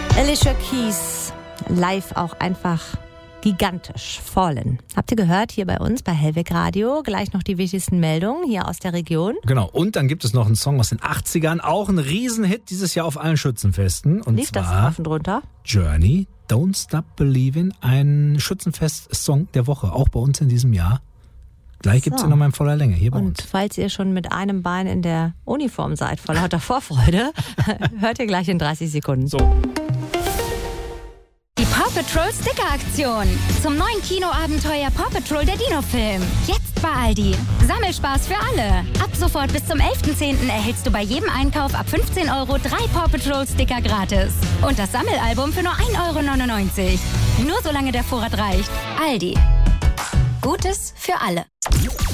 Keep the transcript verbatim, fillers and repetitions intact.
Alicia Keys, live auch einfach gigantisch. Fallen. Habt ihr gehört hier bei uns bei Hellweg Radio? Gleich noch die wichtigsten Meldungen hier aus der Region. Genau, und dann gibt es noch einen Song aus den achtzigern, auch ein Riesenhit dieses Jahr auf allen Schützenfesten. Und Lief zwar das rauf und runter? Journey, Don't Stop Believin', ein Schützenfest-Song der Woche, auch bei uns in diesem Jahr. Gleich gibt es So. ihn nochmal in voller Länge hier bei Und uns. falls ihr schon mit einem Bein in der Uniform seid, vor lauter Vorfreude, hört ihr gleich in dreißig Sekunden. So. Die Paw Patrol Sticker-Aktion. Zum neuen Kinoabenteuer Paw Patrol der Dino-Film. Jetzt bei Aldi. Sammelspaß für alle. Ab sofort bis zum elften zehnten erhältst du bei jedem Einkauf ab fünfzehn Euro drei Paw Patrol Sticker gratis. Und das Sammelalbum für nur ein Euro neunundneunzig. Nur solange der Vorrat reicht. Aldi. Gutes für alle.